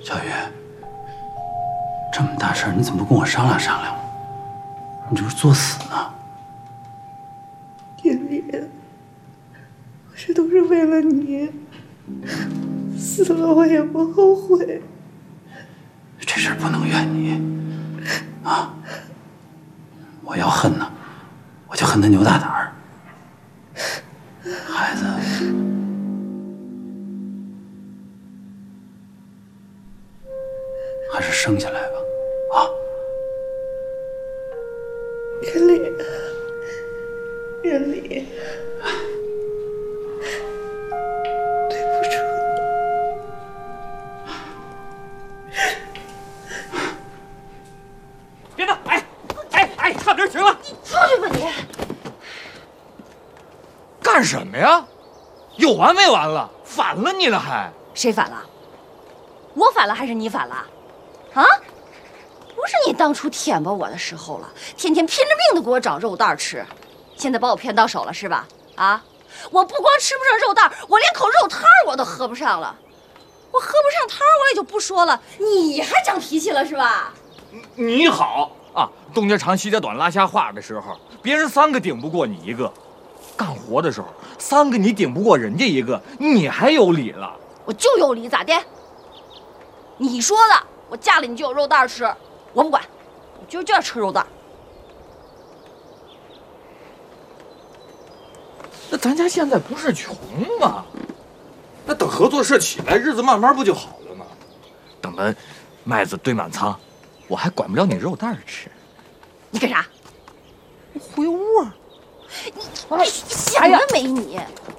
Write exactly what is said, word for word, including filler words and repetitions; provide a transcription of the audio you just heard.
小雨，这么大事儿你怎么不跟我商量商量？你这是作死呢？ 天林，我这都是为了你，死了我也不后悔。 这事儿不能怨你啊！我要恨呢，我就恨他牛大胆儿。孩子，还是生下来吧，啊！ 天理，天理，对不住你。别动！哎哎哎，差点停了！ 你出去吧你！ 干什么呀？有完没完了？反了你了还？ 谁反了？我反了还是你反了？啊？不是你当初舔吧我的时候了，天天拼着命的给我找肉蛋吃，现在把我骗到手了是吧？啊！我不光吃不上肉蛋，我连口肉汤我都喝不上了。我喝不上汤我也就不说了，你还长脾气了是吧？ 你好啊，东家长西家短拉瞎话的时候，别人三个顶不过你一个；干活的时候，三个你顶不过人家一个，你还有理了？ 我就有理咋的？你说的，我嫁了你就有肉蛋吃，我不管，我就就要吃肉蛋。 那咱家现在不是穷吗？那等合作社起来，日子慢慢不就好了吗？等咱麦子堆满仓，我还管不了你肉蛋吃。 你干啥？ 忽悠窝！ 你你想得美你！